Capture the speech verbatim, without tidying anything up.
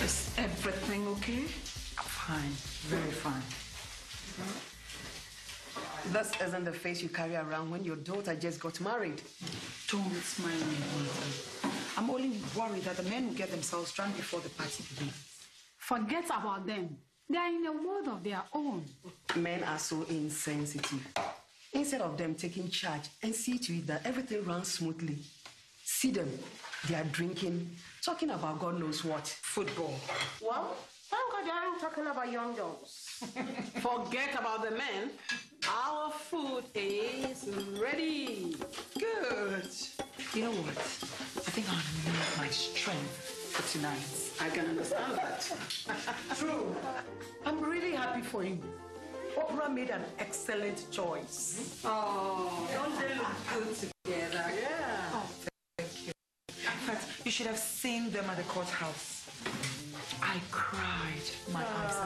Is everything okay? Fine, very fine. Mm-hmm. This isn't the face you carry around when your daughter just got married. Don't smile at me, Mother. I'm only worried that the men will get themselves drunk before the party begins. Forget about them. They are in a world of their own. Men are so insensitive. Instead of them taking charge and see to it that everything runs smoothly, see them. They are drinking, talking about God knows what. Football. Well, thank God they aren't talking about young girls. Forget about the men. Our food is ready. Good. You know what? I think I'll need my strength for tonight. I can understand that. True. I'm really happy for you. Oprah made an excellent choice. Oh, don't they look good together? Yeah. Oh, thank you. In fact, you should have seen them at the courthouse. I cried my eyes